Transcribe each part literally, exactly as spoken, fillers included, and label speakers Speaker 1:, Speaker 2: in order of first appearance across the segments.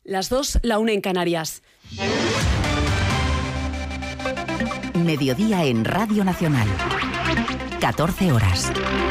Speaker 1: Las dos, la una en Canarias.
Speaker 2: Mediodía en Radio Nacional. catorce horas.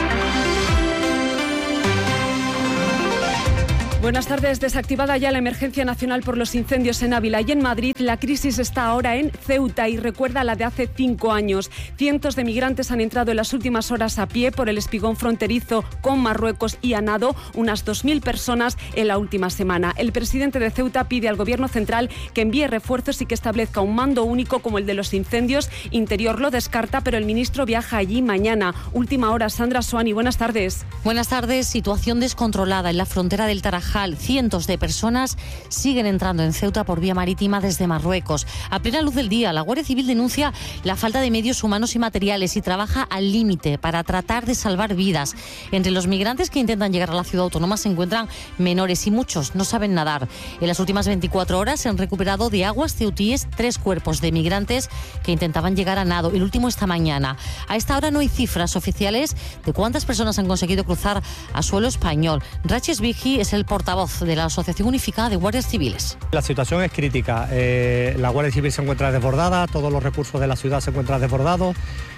Speaker 1: Buenas tardes. Desactivada ya la emergencia nacional por los incendios en Ávila y en Madrid, la crisis está ahora en Ceuta y recuerda la de hace cinco años. Cientos de migrantes han entrado en las últimas horas a pie por el espigón fronterizo con Marruecos y a nado, unas dos mil personas en la última semana. El presidente de Ceuta pide al gobierno central que envíe refuerzos y que establezca un mando único como el de los incendios. Interior lo descarta, pero el ministro viaja allí mañana. Última hora, Sandra Soani, buenas tardes.
Speaker 3: Buenas tardes. Situación descontrolada en la frontera del Tarajal. Cientos de personas siguen entrando en Ceuta por vía marítima desde Marruecos. A plena luz del día, la Guardia Civil denuncia la falta de medios humanos y materiales y trabaja al límite para tratar de salvar vidas. Entre los migrantes que intentan llegar a la ciudad autónoma se encuentran menores y muchos no saben nadar. En las últimas veinticuatro horas se han recuperado de aguas ceutíes tres cuerpos de migrantes que intentaban llegar a nado, el último esta mañana. A esta hora no hay cifras oficiales de cuántas personas han conseguido cruzar a suelo español. Raches Vigi es el portavoz de la Asociación Unificada de Guardias Civiles.
Speaker 4: La situación es crítica. Eh, la Guardia Civil se encuentra desbordada, todos los recursos de la ciudad se encuentran desbordados.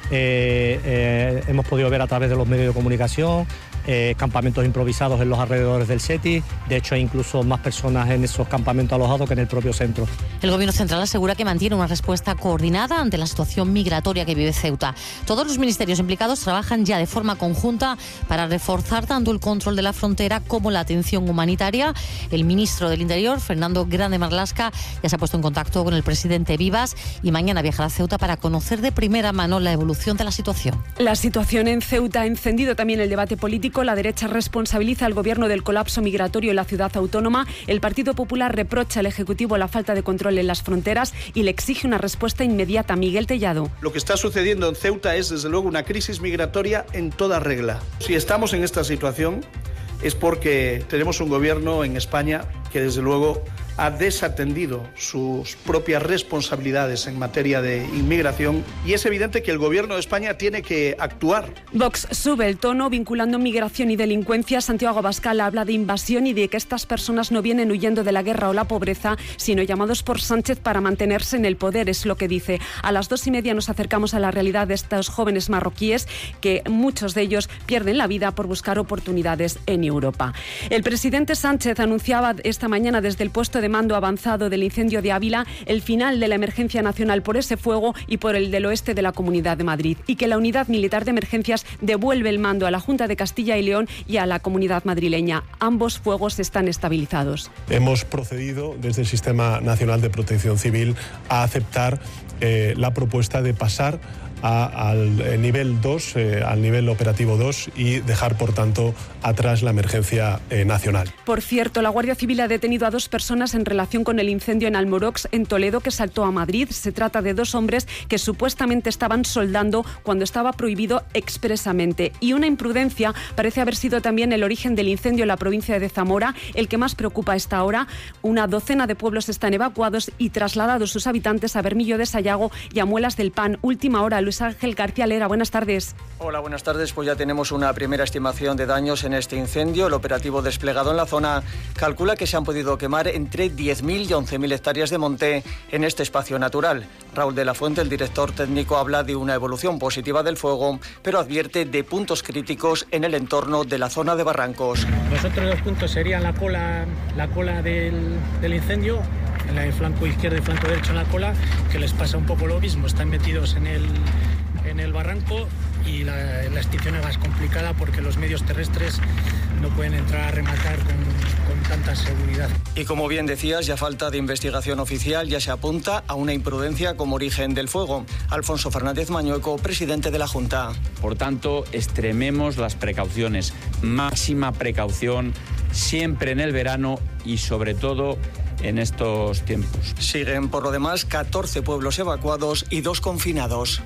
Speaker 4: Eh, eh, hemos podido ver a través de los medios de comunicación eh, campamentos improvisados en los alrededores del SETI. De hecho, hay incluso más personas en esos campamentos alojados que en el propio centro.
Speaker 3: El Gobierno central asegura que mantiene una respuesta coordinada ante la situación migratoria que vive Ceuta. Todos los ministerios implicados trabajan ya de forma conjunta para reforzar tanto el control de la frontera como la atención humanitaria. El ministro del Interior, Fernando Grande Marlaska, ya se ha puesto en contacto con el presidente Vivas y mañana viajará a Ceuta para conocer de primera mano la evolución de la situación.
Speaker 1: La situación en Ceuta ha encendido también el debate político. La derecha responsabiliza al gobierno del colapso migratorio en la ciudad autónoma. El Partido Popular reprocha al Ejecutivo la falta de control en las fronteras y le exige una respuesta inmediata. Miguel Tellado.
Speaker 5: Lo que está sucediendo en Ceuta es, desde luego, una crisis migratoria en toda regla. Si estamos en esta situación es porque tenemos un gobierno en España que, desde luego, ha desatendido sus propias responsabilidades en materia de inmigración y es evidente que el Gobierno de España tiene que actuar.
Speaker 1: Vox sube el tono vinculando migración y delincuencia. Santiago Abascal habla de invasión y de que estas personas no vienen huyendo de la guerra o la pobreza, sino llamados por Sánchez para mantenerse en el poder, es lo que dice. A las dos y media nos acercamos a la realidad de estos jóvenes marroquíes, que muchos de ellos pierden la vida por buscar oportunidades en Europa. El presidente Sánchez anunciaba esta mañana desde el puesto de mando avanzado del incendio de Ávila el final de la emergencia nacional por ese fuego y por el del oeste de la Comunidad de Madrid, y que la Unidad Militar de Emergencias devuelve el mando a la Junta de Castilla y León y a la Comunidad madrileña. Ambos fuegos están estabilizados.
Speaker 6: Hemos procedido desde el Sistema Nacional de Protección Civil a aceptar eh, la propuesta de pasar A, al nivel dos, eh, al nivel operativo dos y dejar, por tanto, atrás la emergencia eh, nacional.
Speaker 1: Por cierto, la Guardia Civil ha detenido a dos personas en relación con el incendio en Almorox, en Toledo, que saltó a Madrid. Se trata de dos hombres que supuestamente estaban soldando cuando estaba prohibido expresamente. Y una imprudencia parece haber sido también el origen del incendio en la provincia de Zamora, el que más preocupa a esta hora. Una docena de pueblos están evacuados y trasladados sus habitantes a Bermillo de Sayago y a Muelas del Pan. Última hora, Luis Ángel García Lera, buenas tardes.
Speaker 7: Hola, buenas tardes. Pues ya tenemos una primera estimación de daños en este incendio. El operativo desplegado en la zona calcula que se han podido quemar entre diez mil y once mil hectáreas de monte en este espacio natural. Raúl de la Fuente, el director técnico, habla de una evolución positiva del fuego, pero advierte de puntos críticos en el entorno de la zona de barrancos.
Speaker 8: Los otros dos puntos serían la cola, la cola del, del incendio, en el flanco izquierdo y flanco derecho en la cola, que les pasa un poco lo mismo, están metidos en el, en el barranco y la, la extinción es más complicada porque los medios terrestres no pueden entrar a rematar con, con tanta seguridad.
Speaker 7: Y como bien decías, ya falta de investigación oficial, ya se apunta a una imprudencia como origen del fuego. Alfonso Fernández Mañueco, presidente de la Junta.
Speaker 9: Por tanto, extrememos las precauciones, máxima precaución, siempre en el verano y sobre todo en estos tiempos.
Speaker 7: Siguen, por lo demás, catorce pueblos evacuados y dos confinados.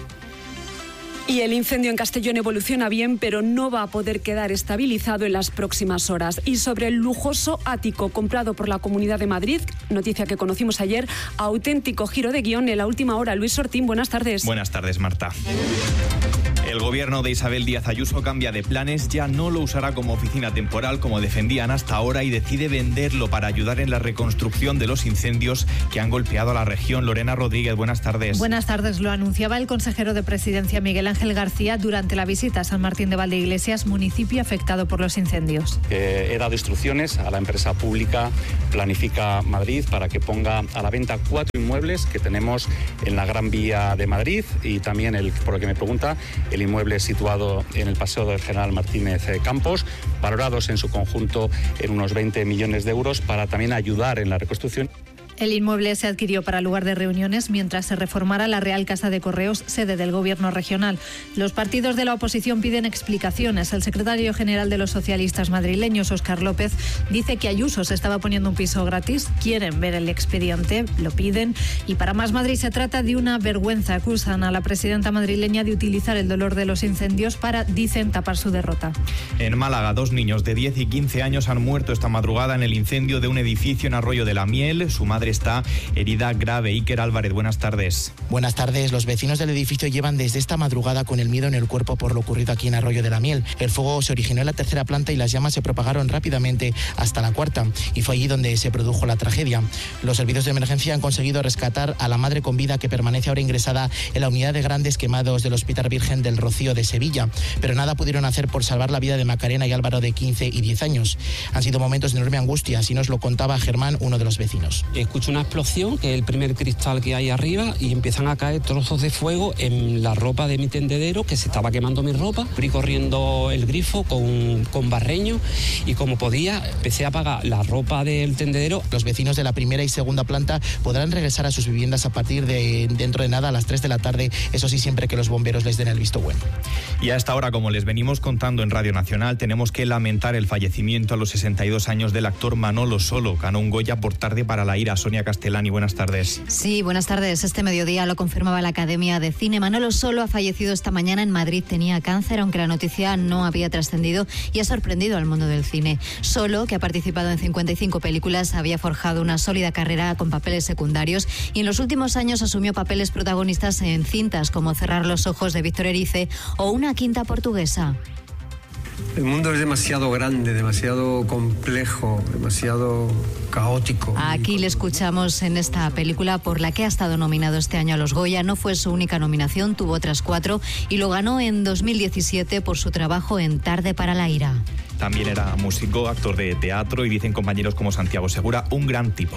Speaker 1: Y el incendio en Castellón evoluciona bien, pero no va a poder quedar estabilizado en las próximas horas. Y sobre el lujoso ático comprado por la Comunidad de Madrid, noticia que conocimos ayer, auténtico giro de guión en la última hora. Luis Ortín, buenas tardes.
Speaker 10: Buenas tardes, Marta. El gobierno de Isabel Díaz Ayuso cambia de planes, ya no lo usará como oficina temporal como defendían hasta ahora y decide venderlo para ayudar en la reconstrucción de los incendios que han golpeado a la región. Lorena Rodríguez, buenas tardes.
Speaker 11: Buenas tardes. Lo anunciaba el consejero de Presidencia Miguel Ángel García durante la visita a San Martín de Valdeiglesias, municipio afectado por los incendios.
Speaker 12: Eh, he dado instrucciones a la empresa pública Planifica Madrid para que ponga a la venta cuatro inmuebles que tenemos en la Gran Vía de Madrid y también, el, por lo que me pregunta, el inmueble situado en el Paseo del General Martínez Campos, valorados en su conjunto en unos veinte millones de euros para también ayudar en la reconstrucción.
Speaker 11: El inmueble se adquirió para lugar de reuniones mientras se reformara la Real Casa de Correos, sede del Gobierno regional. Los partidos de la oposición piden explicaciones. El secretario general de los socialistas madrileños, Óscar López, dice que Ayuso se estaba poniendo un piso gratis. Quieren ver el expediente, lo piden. Y para Más Madrid se trata de una vergüenza. Acusan a la presidenta madrileña de utilizar el dolor de los incendios para, dicen, tapar su derrota.
Speaker 10: En Málaga, dos niños de diez y quince años han muerto esta madrugada en el incendio de un edificio en Arroyo de la Miel. Su madre está herida grave. Iker Álvarez, buenas tardes.
Speaker 13: Buenas tardes. Los vecinos del edificio llevan desde esta madrugada con el miedo en el cuerpo por lo ocurrido aquí en Arroyo de la Miel. El fuego se originó en la tercera planta y las llamas se propagaron rápidamente hasta la cuarta, y fue allí donde se produjo la tragedia. Los servicios de emergencia han conseguido rescatar a la madre con vida, que permanece ahora ingresada en la unidad de grandes quemados del Hospital Virgen del Rocío de Sevilla, pero nada pudieron hacer por salvar la vida de Macarena y Álvaro, de quince y diez años. Han sido momentos de enorme angustia, así nos lo contaba Germán, uno de los vecinos.
Speaker 14: Escucho una explosión, que es el primer cristal que hay arriba, y empiezan a caer trozos de fuego en la ropa de mi tendedero, que se estaba quemando mi ropa. Fui corriendo el grifo con, con barreño y como podía empecé a apagar la ropa del tendedero.
Speaker 13: Los vecinos de la primera y segunda planta podrán regresar a sus viviendas a partir de dentro de nada, a las tres de la tarde, eso sí, siempre que los bomberos les den el visto bueno.
Speaker 10: Y a esta hora, como les venimos contando en Radio Nacional, tenemos que lamentar el fallecimiento a los sesenta y dos años del actor Manolo Solo. Ganó un Goya por Tarde para la ira. Sonia Castellani, buenas tardes.
Speaker 15: Sí, buenas tardes. Este mediodía lo confirmaba la Academia de Cine. Manolo Solo ha fallecido esta mañana en Madrid. Tenía cáncer, aunque la noticia no había trascendido y ha sorprendido al mundo del cine. Solo, que ha participado en cincuenta y cinco películas, había forjado una sólida carrera con papeles secundarios y en los últimos años asumió papeles protagonistas en cintas como Cerrar los ojos, de Víctor Erice, o Una quinta portuguesa.
Speaker 16: El mundo es demasiado grande, demasiado complejo, demasiado caótico.
Speaker 15: Aquí le escuchamos en esta película por la que ha estado nominado este año a los Goya. No fue su única nominación, tuvo otras cuatro y lo ganó en dos mil diecisiete por su trabajo en Tarde para la ira.
Speaker 10: También era músico, actor de teatro y, dicen compañeros como Santiago Segura, un gran tipo.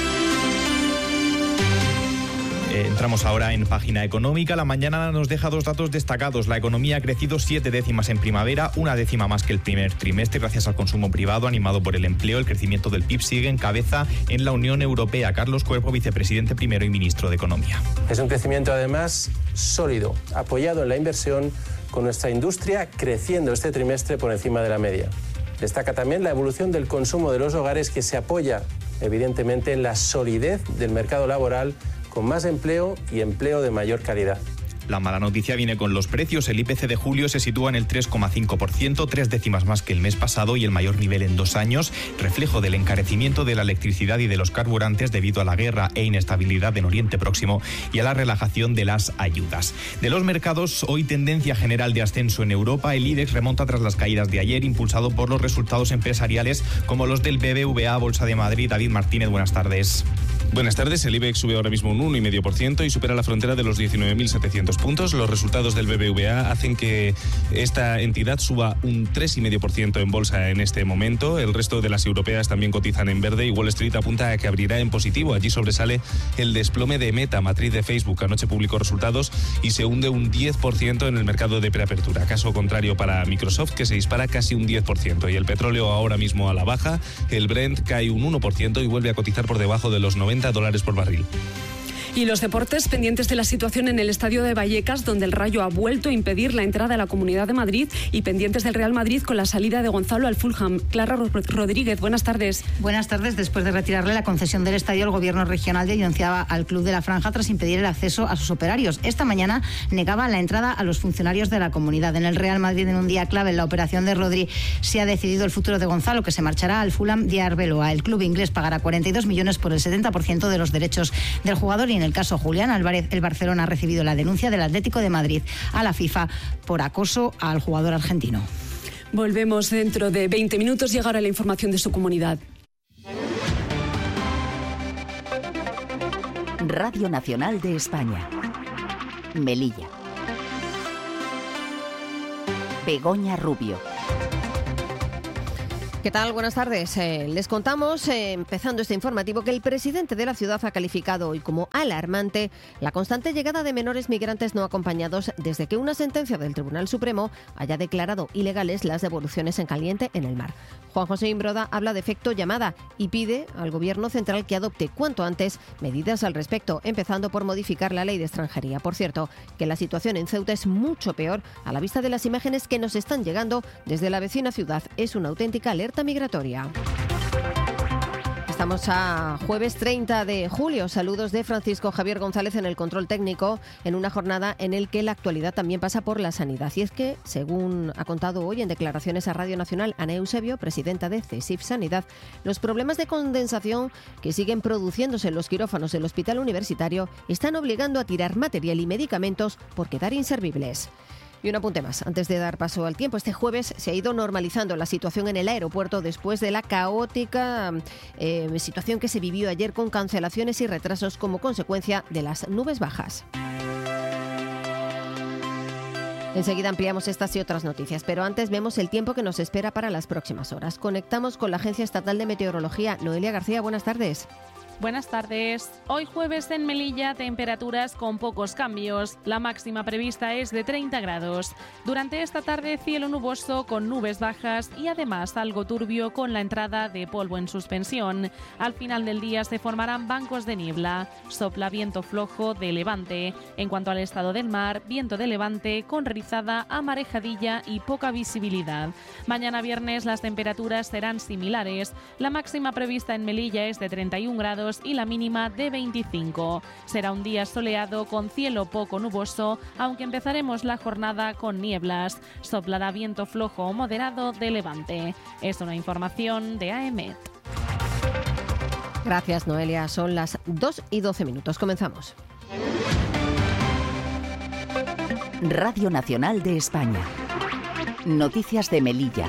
Speaker 10: Entramos ahora en página económica. La mañana nos deja dos datos destacados. La economía ha crecido siete décimas en primavera, una décima más que el primer trimestre, gracias al consumo privado animado por el empleo. El crecimiento del P I B sigue en cabeza en la Unión Europea. Carlos Cuervo, vicepresidente primero y ministro de Economía.
Speaker 17: Es un crecimiento además sólido, apoyado en la inversión, con nuestra industria creciendo este trimestre por encima de la media. Destaca también la evolución del consumo de los hogares, que se apoya evidentemente en la solidez del mercado laboral, con más empleo y empleo de mayor calidad.
Speaker 10: La mala noticia viene con los precios. El I P C de julio se sitúa en el tres coma cinco por ciento, tres décimas más que el mes pasado y el mayor nivel en dos años, reflejo del encarecimiento de la electricidad y de los carburantes debido a la guerra e inestabilidad en Oriente Próximo y a la relajación de las ayudas. De los mercados, hoy tendencia general de ascenso en Europa. El IBEX remonta tras las caídas de ayer, impulsado por los resultados empresariales como los del B B V A, Bolsa de Madrid. David Martínez, buenas tardes.
Speaker 18: Buenas tardes. El IBEX sube ahora mismo un uno coma cinco por ciento y supera la frontera de los diecinueve mil setecientos puntos. Los resultados del B B V A hacen que esta entidad suba un tres coma cinco por ciento en bolsa en este momento. El resto de las europeas también cotizan en verde y Wall Street apunta a que abrirá en positivo. Allí sobresale el desplome de Meta, matriz de Facebook. Anoche publicó resultados y se hunde un diez por ciento en el mercado de preapertura. Caso contrario para Microsoft, que se dispara casi un diez por ciento. Y el petróleo ahora mismo a la baja. El Brent cae un uno por ciento y vuelve a cotizar por debajo de los noventa dólares por barril.
Speaker 1: Y los deportes, pendientes de la situación en el estadio de Vallecas, donde el Rayo ha vuelto a impedir la entrada a la Comunidad de Madrid, y pendientes del Real Madrid con la salida de Gonzalo al Fulham. Clara Rodríguez, buenas tardes.
Speaker 19: Buenas tardes. Después de retirarle la concesión del estadio, el gobierno regional denunciaba al Club de la Franja tras impedir el acceso a sus operarios. Esta mañana negaba la entrada a los funcionarios de la comunidad. En el Real Madrid, en un día clave en la operación de Rodri, se ha decidido el futuro de Gonzalo, que se marchará al Fulham de Arbeloa. El club inglés pagará cuarenta y dos millones por el setenta por ciento de los derechos del jugador y en En el caso Julián Álvarez, el Barcelona ha recibido la denuncia del Atlético de Madrid a la FIFA por acoso al jugador argentino.
Speaker 1: Volvemos dentro de veinte minutos. Llega ahora la información de su comunidad.
Speaker 2: Radio Nacional de España. Melilla. Begoña Rubio.
Speaker 20: ¿Qué tal? Buenas tardes. Eh, les contamos, eh, empezando este informativo, que el presidente de la ciudad ha calificado hoy como alarmante la constante llegada de menores migrantes no acompañados desde que una sentencia del Tribunal Supremo haya declarado ilegales las devoluciones en caliente en el mar. Juan José Imbroda habla de efecto llamada y pide al Gobierno central que adopte cuanto antes medidas al respecto, empezando por modificar la ley de extranjería. Por cierto, que la situación en Ceuta es mucho peor a la vista de las imágenes que nos están llegando desde la vecina ciudad. Es una auténtica alerta migratoria. Estamos a jueves treinta de julio. Saludos de Francisco Javier González en el control técnico, en una jornada en el que la actualidad también pasa por la sanidad. Y es que, según ha contado hoy en declaraciones a Radio Nacional Ana Eusebio, presidenta de CESIF Sanidad, los problemas de condensación que siguen produciéndose en los quirófanos del Hospital Universitario están obligando a tirar material y medicamentos por quedar inservibles. Y un apunte más, antes de dar paso al tiempo. Este jueves se ha ido normalizando la situación en el aeropuerto después de la caótica eh, situación que se vivió ayer con cancelaciones y retrasos como consecuencia de las nubes bajas. Enseguida ampliamos estas y otras noticias, pero antes vemos el tiempo que nos espera para las próximas horas. Conectamos con la Agencia Estatal de Meteorología. Noelia García, buenas tardes.
Speaker 21: Buenas tardes. Hoy jueves en Melilla, temperaturas con pocos cambios. La máxima prevista es de treinta grados. Durante esta tarde, cielo nuboso con nubes bajas y además algo turbio con la entrada de polvo en suspensión. Al final del día se formarán bancos de niebla. Sopla viento flojo de levante. En cuanto al estado del mar, viento de levante con rizada a marejadilla y poca visibilidad. Mañana viernes las temperaturas serán similares. La máxima prevista en Melilla es de treinta y un grados y la mínima de veinticinco. Será un día soleado con cielo poco nuboso, aunque empezaremos la jornada con nieblas. Soplará viento flojo o moderado de levante. Es una información de A E M E T.
Speaker 20: Gracias, Noelia. Son las dos y doce minutos. Comenzamos.
Speaker 2: Radio Nacional de España. Noticias de Melilla.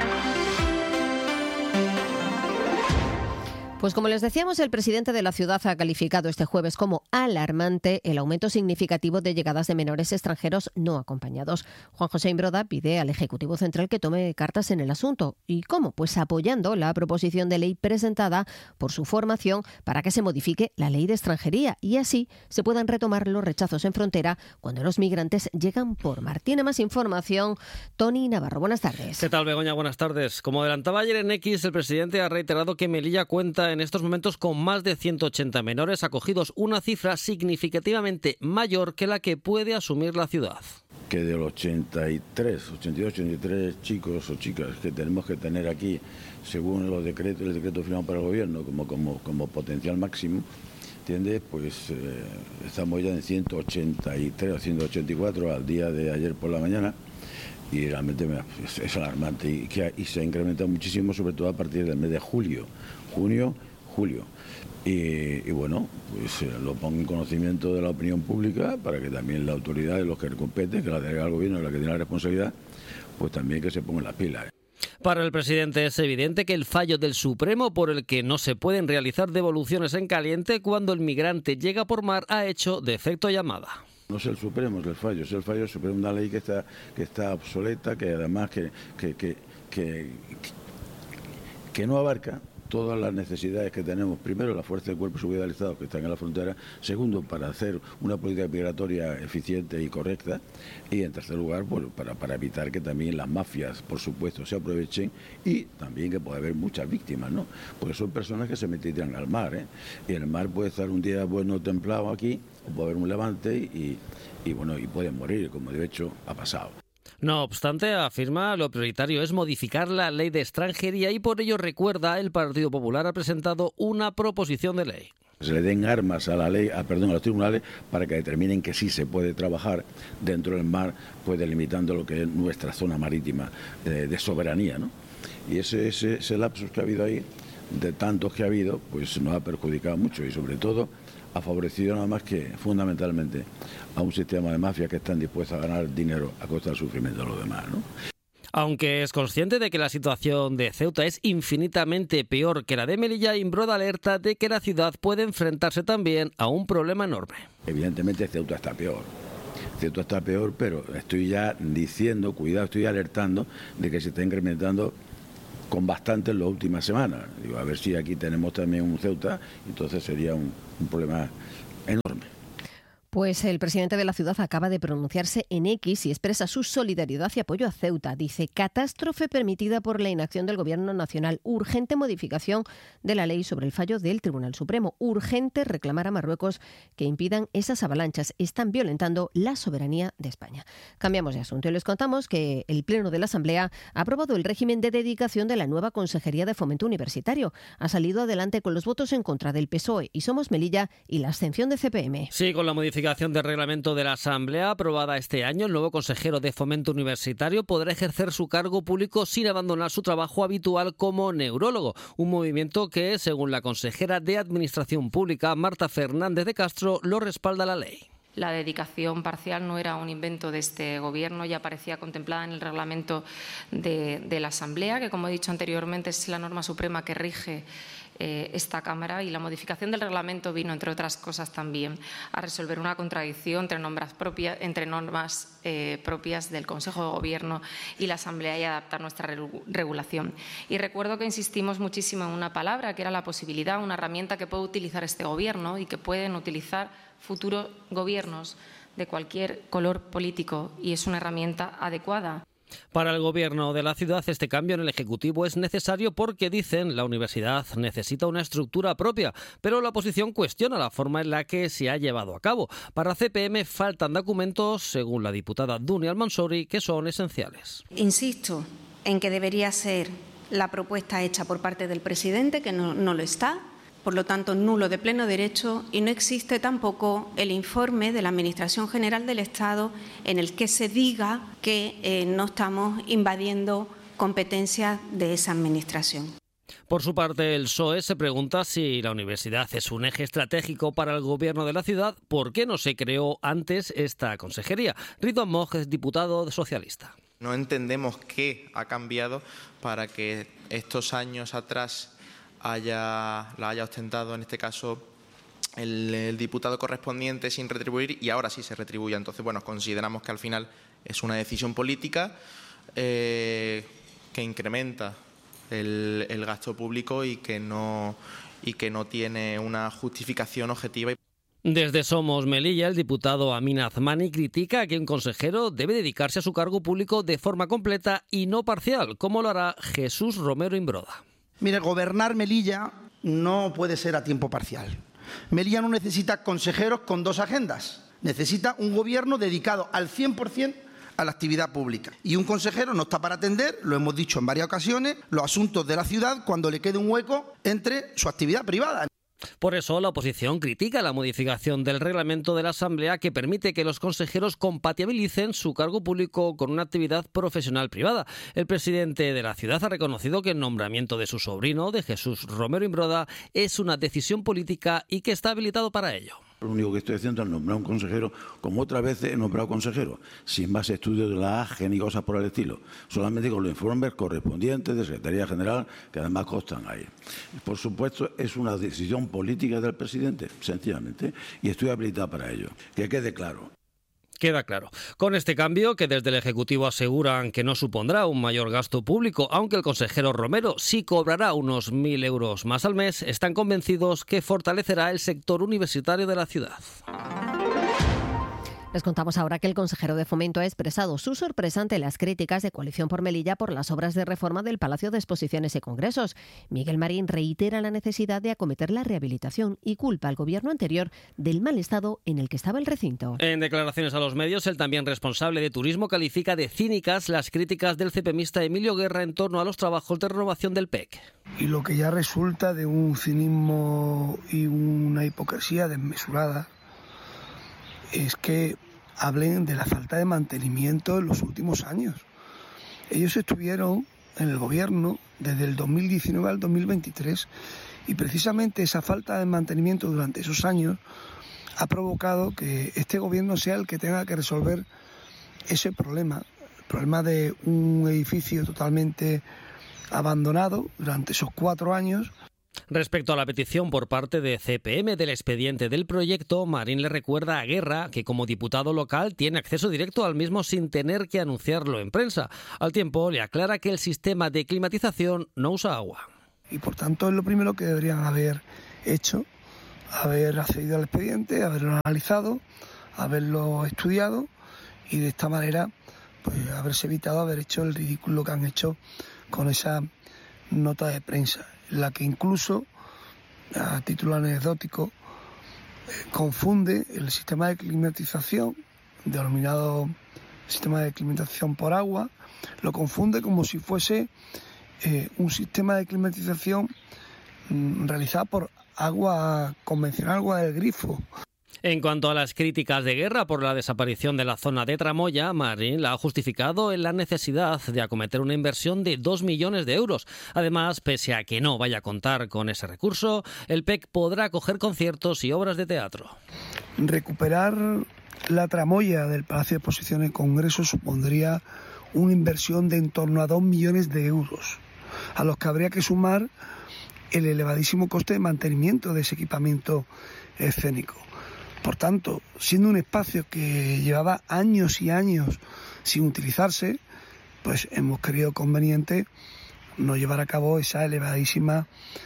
Speaker 20: Pues como les decíamos, el presidente de la ciudad ha calificado este jueves como alarmante el aumento significativo de llegadas de menores extranjeros no acompañados. Juan José Imbroda pide al Ejecutivo Central que tome cartas en el asunto. ¿Y cómo? Pues apoyando la proposición de ley presentada por su formación para que se modifique la ley de extranjería y así se puedan retomar los rechazos en frontera cuando los migrantes llegan por mar. Tiene más información Tony Navarro. Buenas tardes.
Speaker 22: ¿Qué tal, Begoña? Buenas tardes. Como adelantaba ayer en X, el presidente ha reiterado que Melilla cuenta en estos momentos con más de ciento ochenta menores acogidos, una cifra significativamente mayor que la que puede asumir la ciudad.
Speaker 23: Que de los ochenta y tres, ochenta y dos, ochenta y tres chicos o chicas que tenemos que tener aquí, según los decretos, el decreto firmado por el gobierno, como, como, como potencial máximo, ¿entiendes? Pues eh, estamos ya en ciento ochenta y tres o ciento ochenta y cuatro al día de ayer por la mañana. Y realmente es, es alarmante y, que, y se ha incrementado muchísimo, sobre todo a partir del mes de julio, junio, julio. Y, y bueno, pues eh, lo pongo en conocimiento de la opinión pública para que también la autoridad de los que competen, que la delega al gobierno, la que tiene la responsabilidad, pues también que se pongan las pilas.
Speaker 22: Para el presidente es evidente que el fallo del Supremo por el que no se pueden realizar devoluciones en caliente cuando el migrante llega por mar ha hecho de efecto llamada.
Speaker 23: No es el Supremo, es el fallo, es el fallo del Supremo, una ley que está, que está obsoleta, que además que, que, que, que, que no abarca todas las necesidades que tenemos. Primero, la fuerza de cuerpo y seguridad del Estado que están en la frontera. Segundo, para hacer una política migratoria eficiente y correcta. Y en tercer lugar, bueno, para, para evitar que también las mafias, por supuesto, se aprovechen y también que puede haber muchas víctimas, ¿no? Porque son personas que se meten al mar, ¿eh? Y el mar puede estar un día bueno templado aquí, o puede haber un levante y, y bueno, y pueden morir, como de hecho ha pasado.
Speaker 22: No obstante, afirma, lo prioritario es modificar la ley de extranjería y por ello recuerda el Partido Popular ha presentado una proposición de ley.
Speaker 23: Se le den armas a la ley, a, perdón, a los tribunales para que determinen que sí se puede trabajar dentro del mar, pues delimitando lo que es nuestra zona marítima de, de soberanía, ¿no? Y ese, ese, ese lapsus que ha habido ahí, de tantos que ha habido, pues nos ha perjudicado mucho y sobre todo ha favorecido nada más que fundamentalmente a un sistema de mafias que están dispuestos a ganar dinero a costa del sufrimiento de los demás, ¿no?
Speaker 22: Aunque es consciente de que la situación de Ceuta es infinitamente peor que la de Melilla, Imbroda alerta de que la ciudad puede enfrentarse también a un problema enorme.
Speaker 23: Evidentemente Ceuta está peor. Ceuta está peor, pero estoy ya diciendo, cuidado, estoy alertando de que se está incrementando con bastante en las últimas semanas. Digo, a ver si aquí tenemos también un Ceuta, entonces sería un, un problema enorme.
Speaker 20: Pues el presidente de la ciudad acaba de pronunciarse en X y expresa su solidaridad y apoyo a Ceuta. Dice, catástrofe permitida por la inacción del Gobierno Nacional, urgente modificación de la ley sobre el fallo del Tribunal Supremo, urgente reclamar a Marruecos que impidan esas avalanchas. Están violentando la soberanía de España. Cambiamos de asunto y les contamos que el Pleno de la Asamblea ha aprobado el régimen de dedicación de la nueva Consejería de Fomento Universitario. Ha salido adelante con los votos en contra del P S O E y Somos Melilla y la abstención de C P M.
Speaker 22: Sí, con la modificación del reglamento de la Asamblea aprobada este año, el nuevo consejero de Fomento Universitario podrá ejercer su cargo público sin abandonar su trabajo habitual como neurólogo, un movimiento que, según la consejera de Administración Pública, Marta Fernández de Castro, lo respalda la ley.
Speaker 3: La dedicación parcial no era un invento de este Gobierno, ya aparecía contemplada en el reglamento de, de la Asamblea, que, como he dicho anteriormente, es la norma suprema que rige eh, esta Cámara, y la modificación del reglamento vino, entre otras cosas, también a resolver una contradicción entre normas propias, entre normas eh, propias del Consejo de Gobierno y la Asamblea y adaptar nuestra regulación. Y recuerdo que insistimos muchísimo en una palabra, que era la posibilidad, una herramienta que puede utilizar este Gobierno y que pueden utilizar futuros gobiernos de cualquier color político, y es una herramienta adecuada.
Speaker 22: Para el Gobierno de la ciudad, este cambio en el Ejecutivo es necesario porque, dicen, la universidad necesita una estructura propia, pero la oposición cuestiona la forma en la que se ha llevado a cabo. Para C P M faltan documentos, según la diputada Dunia Al-Mansouri, que son esenciales.
Speaker 4: Insisto en que debería ser la propuesta hecha por parte del presidente, que no, no lo está. Por lo tanto, nulo de pleno derecho, y no existe tampoco el informe de la Administración General del Estado en el que se diga que eh, no estamos invadiendo competencias de esa Administración.
Speaker 22: Por su parte, el P S O E se pregunta si la universidad es un eje estratégico para el Gobierno de la ciudad. ¿Por qué no se creó antes esta consejería? Ridwan Moj es diputado socialista.
Speaker 5: No entendemos qué ha cambiado para que estos años atrás haya, la haya ostentado, en este caso, el, el diputado correspondiente sin retribuir, y ahora sí se retribuye. Entonces, bueno, consideramos que al final es una decisión política eh, que incrementa el, el gasto público y que no, y que no tiene una justificación objetiva.
Speaker 22: Desde Somos Melilla, el diputado Amin Azmani critica que un consejero debe dedicarse a su cargo público de forma completa y no parcial, como lo hará Jesús Romero Imbroda.
Speaker 24: Mire, gobernar Melilla no puede ser a tiempo parcial. Melilla no necesita consejeros con dos agendas. Necesita un gobierno dedicado al cien por cien a la actividad pública. Y un consejero no está para atender, lo hemos dicho en varias ocasiones, los asuntos de la ciudad cuando le quede un hueco entre su actividad privada.
Speaker 22: Por eso la oposición critica la modificación del reglamento de la Asamblea que permite que los consejeros compatibilicen su cargo público con una actividad profesional privada. El presidente de la ciudad ha reconocido que el nombramiento de su sobrino, de Jesús Romero Imbroda, es una decisión política y que está habilitado para ello.
Speaker 23: Lo único que estoy haciendo es nombrar un consejero, como otras veces he nombrado consejero, sin más estudios de la A G E ni cosas por el estilo, solamente con los informes correspondientes de Secretaría General, que además constan ahí. Por supuesto, es una decisión política del presidente, sencillamente, y estoy habilitado para ello. Que quede claro.
Speaker 22: Queda claro. Con este cambio, que desde el Ejecutivo aseguran que no supondrá un mayor gasto público, aunque el consejero Romero sí cobrará unos mil euros más al mes, están convencidos que fortalecerá el sector universitario de la ciudad.
Speaker 20: Les contamos ahora que el consejero de Fomento ha expresado su sorpresa ante las críticas de Coalición por Melilla por las obras de reforma del Palacio de Exposiciones y Congresos. Miguel Marín reitera la necesidad de acometer la rehabilitación y culpa al gobierno anterior del mal estado en el que estaba el recinto.
Speaker 22: En declaraciones a los medios, el también responsable de turismo califica de cínicas las críticas del cepemista Emilio Guerra en torno a los trabajos de renovación del P E C.
Speaker 25: Y lo que ya resulta de un cinismo y una hipocresía desmesurada es que hablen de la falta de mantenimiento en los últimos años. Ellos estuvieron en el gobierno desde el dos mil diecinueve al dos mil veintitrés, y precisamente esa falta de mantenimiento durante esos años ha provocado que este gobierno sea el que tenga que resolver ese problema, el problema de un edificio totalmente abandonado durante esos cuatro años.
Speaker 22: Respecto a la petición por parte de C P M del expediente del proyecto, Marín le recuerda a Guerra que como diputado local tiene acceso directo al mismo sin tener que anunciarlo en prensa. Al tiempo le aclara que el sistema de climatización no usa agua.
Speaker 25: Y por tanto es lo primero que deberían haber hecho, haber accedido al expediente, haberlo analizado, haberlo estudiado y de esta manera pues haberse evitado haber hecho el ridículo que han hecho con esa nota de prensa, en la que incluso, a título anecdótico, eh, confunde el sistema de climatización, denominado sistema de climatización por agua, lo confunde como si fuese eh, un sistema de climatización mm, realizado por agua convencional, agua del grifo.
Speaker 22: En cuanto a las críticas de Guerra por la desaparición de la zona de Tramoya, Marín la ha justificado en la necesidad de acometer una inversión de dos millones de euros. Además, pese a que no vaya a contar con ese recurso, el P E C podrá acoger conciertos y obras de teatro.
Speaker 25: Recuperar la Tramoya del Palacio de Exposiciones y Congresos supondría una inversión de en torno a dos millones de euros, a los que habría que sumar el elevadísimo coste de mantenimiento de ese equipamiento escénico. Por tanto, siendo un espacio que llevaba años y años sin utilizarse, pues hemos creído conveniente no llevar a cabo esa elevadísima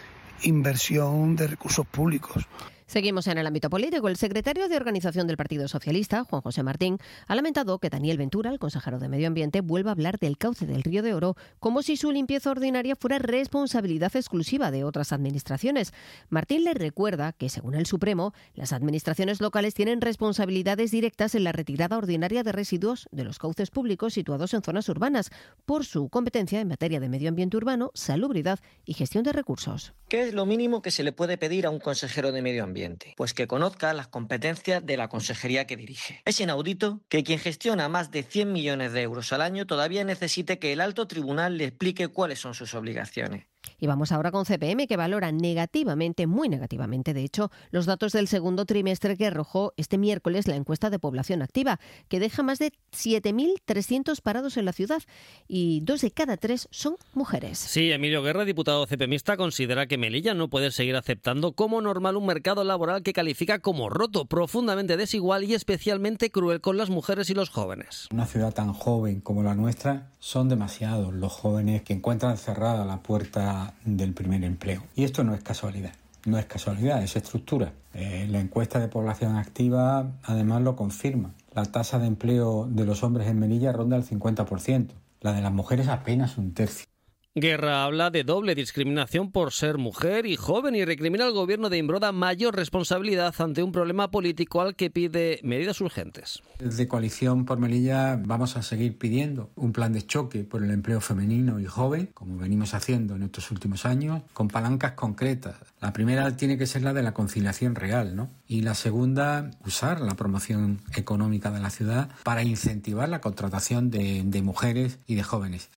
Speaker 25: inversión de recursos públicos.
Speaker 20: Seguimos en el ámbito político. El secretario de Organización del Partido Socialista, Juan José Martín, ha lamentado que Daniel Ventura, el consejero de Medio Ambiente, vuelva a hablar del cauce del Río de Oro como si su limpieza ordinaria fuera responsabilidad exclusiva de otras administraciones. Martín le recuerda que, según el Supremo, las administraciones locales tienen responsabilidades directas en la retirada ordinaria de residuos de los cauces públicos situados en zonas urbanas, por su competencia en materia de medio ambiente urbano, salubridad y gestión de recursos.
Speaker 6: ¿Qué es lo mínimo que se le puede pedir a un consejero de Medio Ambiente? Pues que conozca las competencias de la consejería que dirige. Es inaudito que quien gestiona más de cien millones de euros al año todavía necesite que el alto tribunal le explique cuáles son sus obligaciones.
Speaker 20: Y vamos ahora con C P M, que valora negativamente, muy negativamente de hecho, los datos del segundo trimestre que arrojó este miércoles la encuesta de población activa, que deja más de siete mil trescientos parados en la ciudad y dos de cada tres son mujeres.
Speaker 22: Sí, Emilio Guerra, diputado cepemista, considera que Melilla no puede seguir aceptando como normal un mercado laboral que califica como roto, profundamente desigual y especialmente cruel con las mujeres y los jóvenes.
Speaker 7: Una ciudad tan joven como la nuestra, son demasiados los jóvenes que encuentran cerrada la puerta del primer empleo. Y esto no es casualidad, no es casualidad, es estructura. Eh, la encuesta de población activa además lo confirma. La tasa de empleo de los hombres en Melilla ronda el cincuenta por ciento, la de las mujeres apenas un tercio.
Speaker 22: Guerra habla de doble discriminación por ser mujer y joven y recrimina al gobierno de Imbroda mayor responsabilidad ante un problema político al que pide medidas urgentes.
Speaker 7: Desde Coalición por Melilla vamos a seguir pidiendo un plan de choque por el empleo femenino y joven, como venimos haciendo en estos últimos años, con palancas concretas. La primera tiene que ser la de la conciliación real, ¿no? Y la segunda, usar la promoción económica de la ciudad para incentivar la contratación de, de mujeres y de jóvenes.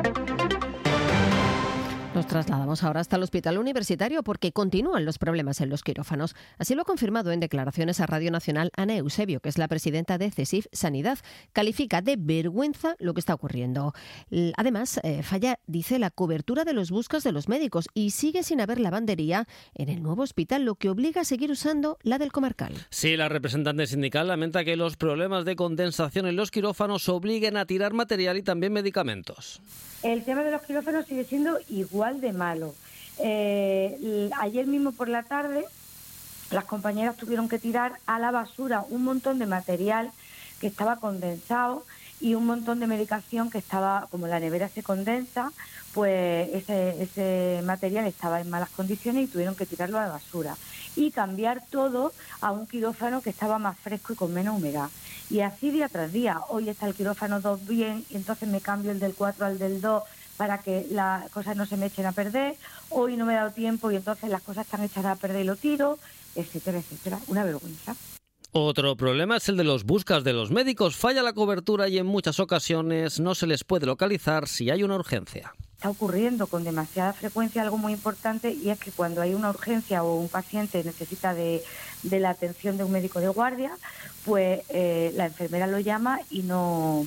Speaker 20: Nos trasladamos ahora hasta el Hospital Universitario porque continúan los problemas en los quirófanos. Así lo ha confirmado en declaraciones a Radio Nacional Ana Eusebio, que es la presidenta de CESIF Sanidad. Califica de vergüenza lo que está ocurriendo. Además, eh, falla, dice, la cobertura de los buscas de los médicos y sigue sin haber lavandería en el nuevo hospital, lo que obliga a seguir usando la del comarcal.
Speaker 22: Sí, la representante sindical lamenta que los problemas de condensación en los quirófanos obliguen a tirar material y también medicamentos.
Speaker 8: El tema de los quirófanos sigue siendo igual de malo. Eh, ayer mismo por la tarde las compañeras tuvieron que tirar a la basura un montón de material que estaba condensado y un montón de medicación que estaba, como la nevera se condensa, pues ese, ese material estaba en malas condiciones y tuvieron que tirarlo a la basura y cambiar todo a un quirófano que estaba más fresco y con menos humedad. Y así día tras día. Hoy está el quirófano dos bien y entonces me cambio el del cuatro al del dos para que las cosas no se me echen a perder. Hoy no me he dado tiempo y entonces las cosas están hechas a perder y lo tiro, etcétera, etcétera. Una vergüenza.
Speaker 22: Otro problema es el de los buscas de los médicos. Falla la cobertura y en muchas ocasiones no se les puede localizar si hay una urgencia.
Speaker 8: está ocurriendo con demasiada frecuencia algo muy importante, y es que cuando hay una urgencia o un paciente necesita de, de la atención de un médico de guardia, pues eh, la enfermera lo llama y no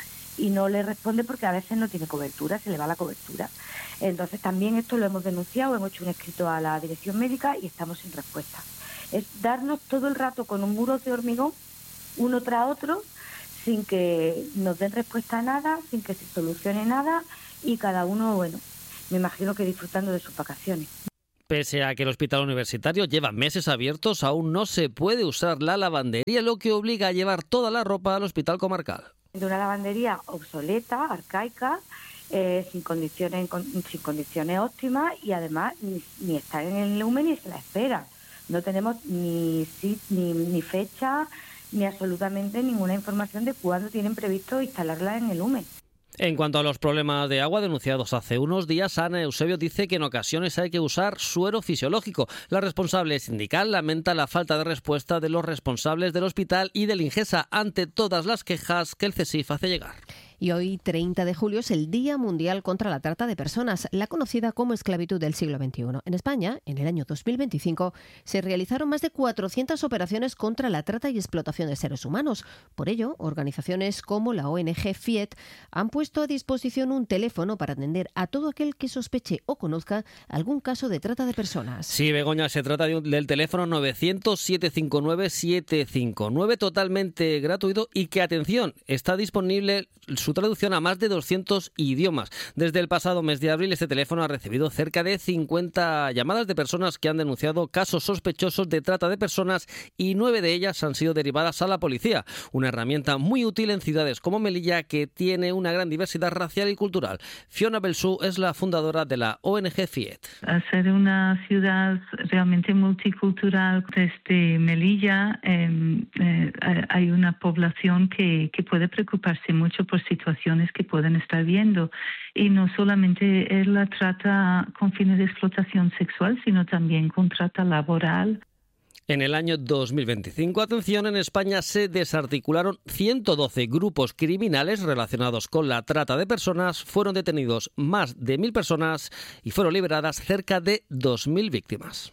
Speaker 8: y no le responde porque a veces no tiene cobertura, se le va la cobertura. Entonces también esto lo hemos denunciado, hemos hecho un escrito a la dirección médica y estamos sin respuesta. Es darnos todo el rato con un muro de hormigón, uno tras otro, sin que nos den respuesta a nada, sin que se solucione nada, y cada uno, bueno, me imagino que disfrutando de sus vacaciones.
Speaker 22: Pese a que el hospital universitario lleva meses abiertos, aún no se puede usar la lavandería, lo que obliga a llevar toda la ropa al hospital comarcal.
Speaker 8: De una lavandería obsoleta, arcaica, eh, sin condiciones sin condiciones óptimas, y además ni, ni está en el lumen ni se la espera. No tenemos ni, ni, ni fecha ni absolutamente ninguna información de cuándo tienen previsto instalarla en el lumen.
Speaker 22: En cuanto a los problemas de agua denunciados hace unos días, Ana Eusebio dice que en ocasiones hay que usar suero fisiológico. La responsable sindical lamenta la falta de respuesta de los responsables del hospital y del Ingesa ante todas las quejas que el CESIF hace llegar.
Speaker 20: Y hoy, treinta de julio, es el Día Mundial contra la Trata de Personas, la conocida como esclavitud del siglo veintiuno. En España, en el año dos mil veinticinco, se realizaron más de cuatrocientas operaciones contra la trata y explotación de seres humanos. Por ello, organizaciones como la O N G FIET han puesto a disposición un teléfono para atender a todo aquel que sospeche o conozca algún caso de trata de personas.
Speaker 22: Sí, Begoña, se trata de un, del teléfono novecientos, siete cinco nueve, siete cinco nueve, totalmente gratuito, y que, atención, está disponible su traducción a más de doscientos idiomas. Desde el pasado mes de abril, este teléfono ha recibido cerca de cincuenta llamadas de personas que han denunciado casos sospechosos de trata de personas, y nueve de ellas han sido derivadas a la policía. Una herramienta muy útil en ciudades como Melilla, que tiene una gran diversidad racial y cultural. Fiona Belsú es la fundadora de la O N G FIET.
Speaker 9: Al ser una ciudad realmente multicultural, desde Melilla eh, eh, hay una población que, que puede preocuparse mucho por situaciones que pueden estar viendo, y no solamente es la trata con fines de explotación sexual, sino también con trata laboral.
Speaker 22: En el año dos mil veinticinco, atención, en España se desarticularon ciento doce grupos criminales relacionados con la trata de personas, fueron detenidos más de mil personas y fueron liberadas cerca de dos mil víctimas.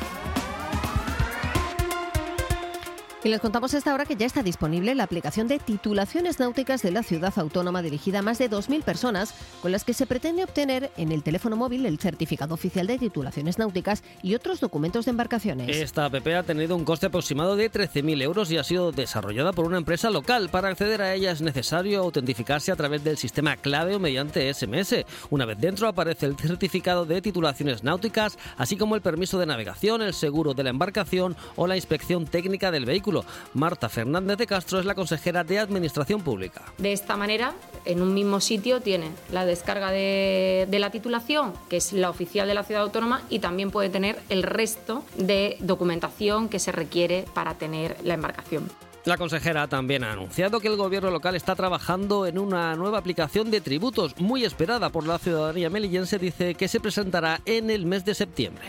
Speaker 20: Y les contamos a esta hora que ya está disponible la aplicación de titulaciones náuticas de la ciudad autónoma, dirigida a más de dos mil personas, con las que se pretende obtener en el teléfono móvil el certificado oficial de titulaciones náuticas y otros documentos de embarcaciones.
Speaker 22: Esta app ha tenido un coste aproximado de trece mil euros y ha sido desarrollada por una empresa local. Para acceder a ella es necesario autentificarse a través del sistema clave o mediante S M S. Una vez dentro aparece el certificado de titulaciones náuticas, así como el permiso de navegación, el seguro de la embarcación o la inspección técnica del vehículo. Marta Fernández de Castro es la consejera de Administración Pública.
Speaker 3: De esta manera, en un mismo sitio tiene la descarga de, de la titulación, que es la oficial de la ciudad autónoma, y también puede tener el resto de documentación que se requiere para tener la embarcación.
Speaker 22: La consejera también ha anunciado que el gobierno local está trabajando en una nueva aplicación de tributos muy esperada por la ciudadanía melillense. Dice que se presentará en el mes de septiembre.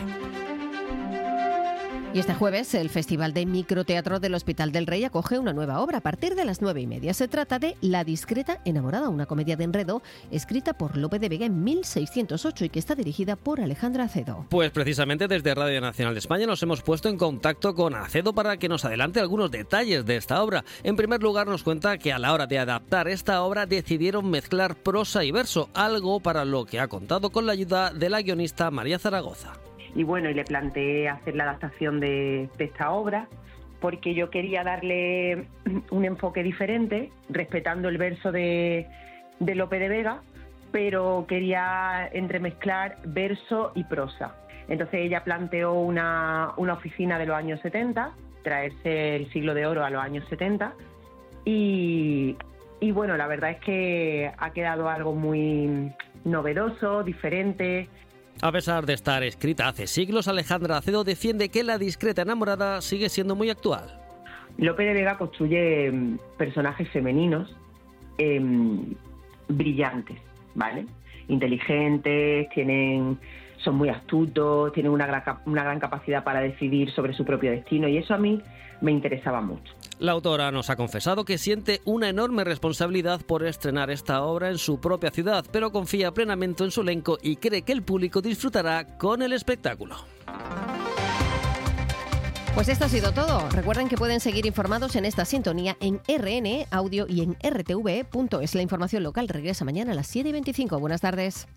Speaker 20: Y este jueves el Festival de Microteatro del Hospital del Rey acoge una nueva obra a partir de las nueve y media. Se trata de La discreta enamorada, una comedia de enredo escrita por Lope de Vega en mil seiscientos ocho y que está dirigida por Alejandra Acedo.
Speaker 22: Pues precisamente desde Radio Nacional de España nos hemos puesto en contacto con Acedo para que nos adelante algunos detalles de esta obra. En primer lugar, nos cuenta que a la hora de adaptar esta obra decidieron mezclar prosa y verso, algo para lo que ha contado con la ayuda de la guionista María Zaragoza.
Speaker 11: Y bueno, y le planteé hacer la adaptación de, de esta obra porque yo quería darle un enfoque diferente, respetando el verso de, de Lope de Vega, pero quería entremezclar verso y prosa. Entonces ella planteó una, una oficina de los años setenta, traerse el siglo de oro a los años setenta, y, y bueno, la verdad es que ha quedado algo muy novedoso, diferente.
Speaker 22: A pesar de estar escrita hace siglos, Alejandra Acedo defiende que La discreta enamorada sigue siendo muy actual.
Speaker 11: Lope de Vega construye personajes femeninos eh, brillantes, ¿vale? Inteligentes, tienen son muy astutos, tienen una gran, una gran capacidad para decidir sobre su propio destino, y eso a mí me interesaba mucho.
Speaker 22: La autora nos ha confesado que siente una enorme responsabilidad por estrenar esta obra en su propia ciudad, pero confía plenamente en su elenco y cree que el público disfrutará con el espectáculo.
Speaker 20: Pues esto ha sido todo. Recuerden que pueden seguir informados en esta sintonía en R N E Audio y en R T V punto es. La información local regresa mañana a las siete y veinticinco. Buenas tardes.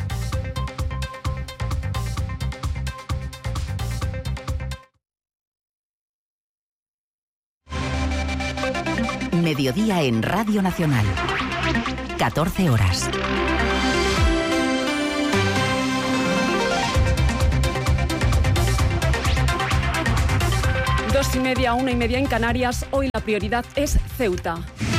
Speaker 2: Mediodía en Radio Nacional. catorce horas.
Speaker 1: Dos y media, una y media en Canarias. Hoy la prioridad es Ceuta.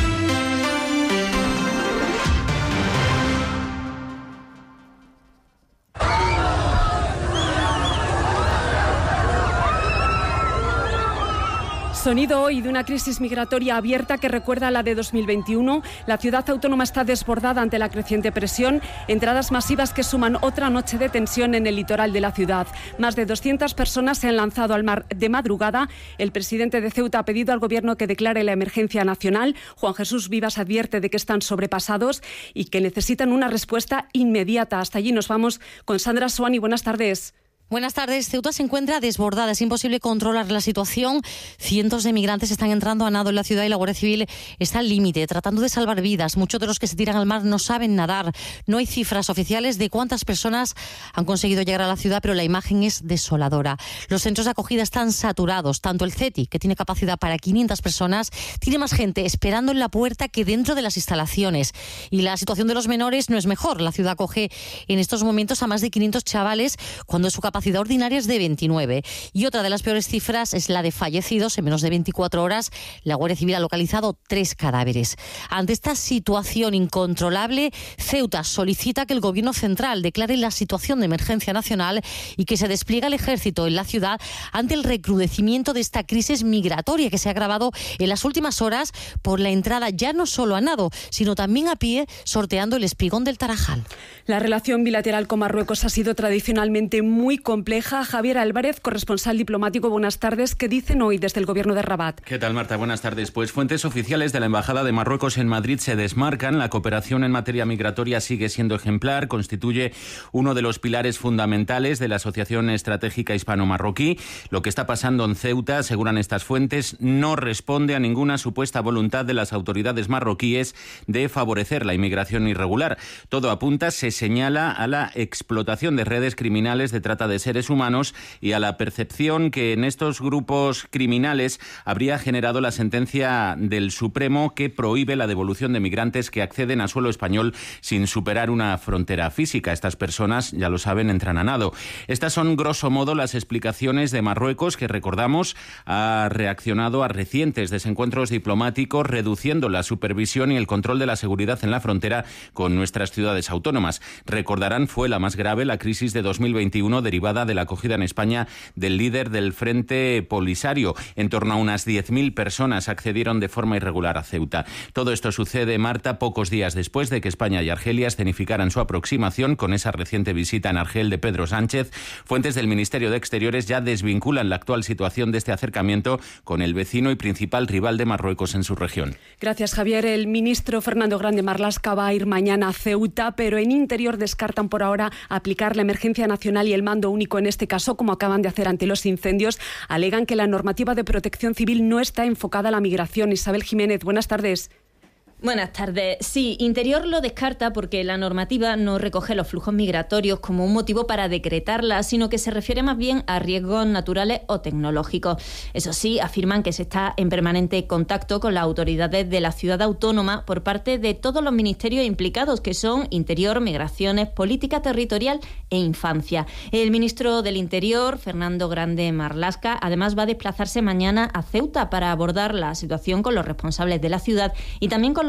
Speaker 1: Sonido hoy de una crisis migratoria abierta que recuerda a la de dos mil veintiuno. La ciudad autónoma está desbordada ante la creciente presión. Entradas masivas que suman otra noche de tensión en el litoral de la ciudad. Más de doscientas personas se han lanzado al mar de madrugada. El presidente de Ceuta ha pedido al gobierno que declare la emergencia nacional. Juan Jesús Vivas advierte de que están sobrepasados y que necesitan una respuesta inmediata. Hasta allí nos vamos con Sandra Suani. Buenas tardes.
Speaker 12: Buenas tardes. Ceuta se encuentra desbordada. Es imposible controlar la situación. Cientos de migrantes están entrando a nado en la ciudad y la Guardia Civil está al límite, tratando de salvar vidas. Muchos de los que se tiran al mar no saben nadar. No hay cifras oficiales de cuántas personas han conseguido llegar a la ciudad, pero la imagen es desoladora. Los centros de acogida están saturados. Tanto el CETI, que tiene capacidad para quinientas personas, tiene más gente esperando en la puerta que dentro de las instalaciones. Y la situación de los menores no es mejor. La ciudad acoge en estos momentos a más de quinientos chavales, cuando su capacidad ordinaria es de veintinueve. Y otra de las peores cifras es la de fallecidos. En menos de veinticuatro horas, la Guardia Civil ha localizado tres cadáveres. Ante esta situación incontrolable, Ceuta solicita que el Gobierno central declare la situación de emergencia nacional y que se despliegue el ejército en la ciudad ante el recrudecimiento de esta crisis migratoria que se ha agravado en las últimas horas por la entrada ya no solo a nado, sino también a pie, sorteando el espigón del Tarajal.
Speaker 1: La relación bilateral con Marruecos ha sido tradicionalmente muy compleja. Javier Álvarez, corresponsal diplomático, buenas tardes. ¿Qué dicen hoy desde el gobierno de Rabat?
Speaker 13: ¿Qué tal, Marta? Buenas tardes. Pues fuentes oficiales de la Embajada de Marruecos en Madrid se desmarcan. La cooperación en materia migratoria sigue siendo ejemplar, constituye uno de los pilares fundamentales de la Asociación Estratégica Hispano-Marroquí. Lo que está pasando en Ceuta, aseguran estas fuentes, no responde a ninguna supuesta voluntad de las autoridades marroquíes de favorecer la inmigración irregular. Todo apunta, se señala, a la explotación de redes criminales de trata de seres humanos y a la percepción que en estos grupos criminales habría generado la sentencia del Supremo que prohíbe la devolución de migrantes que acceden a suelo español sin superar una frontera física. Estas personas, ya lo saben, entran a nado. Estas son, grosso modo, las explicaciones de Marruecos, que, recordamos, ha reaccionado a recientes desencuentros diplomáticos, reduciendo la supervisión y el control de la seguridad en la frontera con nuestras ciudades autónomas. Recordarán, fue la más grave, la crisis de dos mil veintiuno, derivada de la acogida en España del líder del Frente Polisario. En torno a unas diez mil personas accedieron de forma irregular a Ceuta. Todo esto sucede, Marta, pocos días después de que España y Argelia escenificaran su aproximación con esa reciente visita en Argel de Pedro Sánchez. Fuentes del Ministerio de Exteriores ya desvinculan la actual situación de este acercamiento con el vecino y principal rival de Marruecos en su región.
Speaker 1: Gracias, Javier. El ministro Fernando Grande Marlaska va a ir mañana a Ceuta, pero en Interior descartan por ahora aplicar la emergencia nacional y el mando único en este caso, como acaban de hacer ante los incendios. Alegan que la normativa de protección civil no está enfocada a la migración. Isabel Jiménez, buenas tardes.
Speaker 14: Buenas tardes. Sí, Interior lo descarta porque la normativa no recoge los flujos migratorios como un motivo para decretarla, sino que se refiere más bien a riesgos naturales o tecnológicos. Eso sí, afirman que se está en permanente contacto con las autoridades de la ciudad autónoma por parte de todos los ministerios implicados, que son Interior, Migraciones, Política Territorial e Infancia. El ministro del Interior, Fernando Grande Marlaska, además va a desplazarse mañana a Ceuta para abordar la situación con los responsables de la ciudad y también con los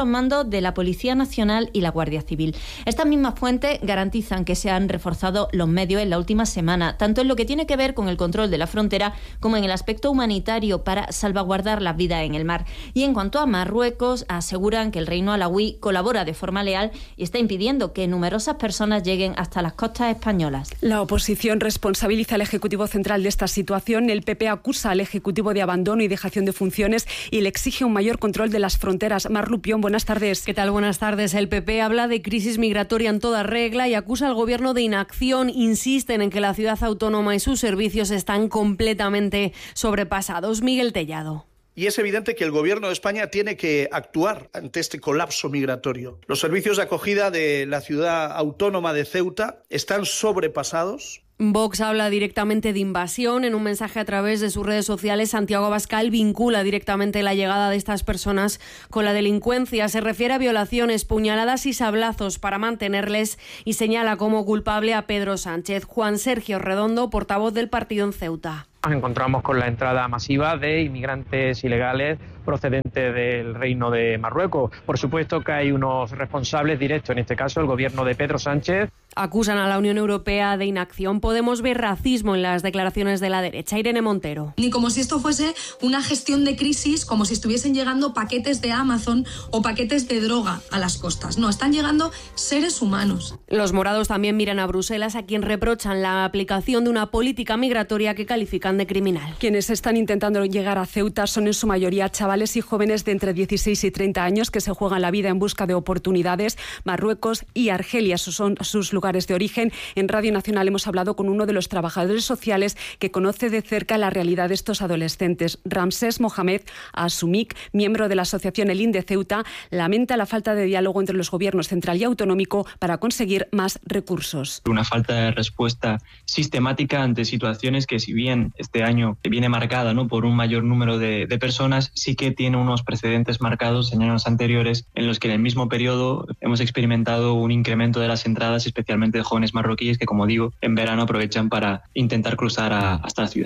Speaker 14: los mandos de la Policía Nacional y la Guardia Civil. Estas mismas fuentes garantizan que se han reforzado los medios en la última semana, tanto en lo que tiene que ver con el control de la frontera como en el aspecto humanitario para salvaguardar las vidas en el mar. Y en cuanto a Marruecos, aseguran que el reino alauí colabora de forma leal y está impidiendo que numerosas personas lleguen hasta las costas españolas.
Speaker 1: La oposición responsabiliza al Ejecutivo Central de esta situación. El P P acusa al Ejecutivo de abandono y dejación de funciones y le exige un mayor control de las fronteras. Mar Lupión, buenas tardes.
Speaker 10: ¿Qué tal? Buenas tardes. El P P habla de crisis migratoria en toda regla y acusa al Gobierno de inacción. Insisten en que la ciudad autónoma y sus servicios están completamente sobrepasados. Miguel Tellado.
Speaker 15: Y es evidente que el Gobierno de España tiene que actuar ante este colapso migratorio. Los servicios de acogida de la ciudad autónoma de Ceuta están sobrepasados.
Speaker 10: Vox habla directamente de invasión. En un mensaje a través de sus redes sociales, Santiago Abascal vincula directamente la llegada de estas personas con la delincuencia. Se refiere a violaciones, puñaladas y sablazos para mantenerles y señala como culpable a Pedro Sánchez. Juan Sergio Redondo, portavoz del partido en Ceuta.
Speaker 16: Nos encontramos con la entrada masiva de inmigrantes ilegales procedentes del Reino de Marruecos. Por supuesto que hay unos responsables directos, en este caso el gobierno de Pedro Sánchez.
Speaker 10: Acusan a la Unión Europea de inacción. Podemos ver racismo en las declaraciones de la derecha. Irene Montero.
Speaker 17: Ni como si esto fuese una gestión de crisis, como si estuviesen llegando paquetes de Amazon o paquetes de droga a las costas. No, están llegando seres humanos.
Speaker 10: Los morados también miran a Bruselas, a quien reprochan la aplicación de una política migratoria que califican de criminal.
Speaker 1: Quienes están intentando llegar a Ceuta son en su mayoría chavales y jóvenes de entre dieciséis y treinta años que se juegan la vida en busca de oportunidades. Marruecos y Argelia son sus lugares de origen. En Radio Nacional hemos hablado con uno de los trabajadores sociales que conoce de cerca la realidad de estos adolescentes. Ramsés Mohamed Asumik, miembro de la asociación El INDE Ceuta, lamenta la falta de diálogo entre los gobiernos central y autonómico para conseguir más recursos.
Speaker 18: Una falta de respuesta sistemática ante situaciones que, si bien este año viene marcada, ¿no?, por un mayor número de, de personas, sí que tiene unos precedentes marcados en años anteriores en los que en el mismo periodo hemos experimentado un incremento de las entradas, especialmente de jóvenes marroquíes que, como digo, en verano aprovechan para intentar cruzar a, hasta la ciudad.